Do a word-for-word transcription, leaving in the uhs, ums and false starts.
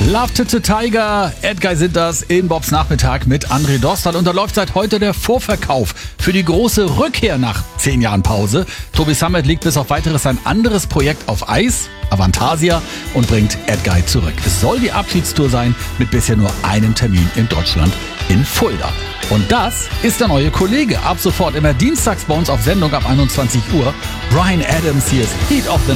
Love to the Tiger, Edguy sind das in Bobs Nachmittag mit André Dostal und da läuft seit heute der Vorverkauf für die große Rückkehr nach zehn Jahren Pause. Tobi Sammet legt bis auf weiteres ein anderes Projekt auf Eis, Avantasia, und bringt Edguy zurück. Es soll die Abschiedstour sein mit bisher nur einem Termin in Deutschland, in Fulda. Und das ist der neue Kollege. Ab sofort immer dienstags bei uns auf Sendung ab einundzwanzig Uhr. Bryan Adams, hier ist Heat of the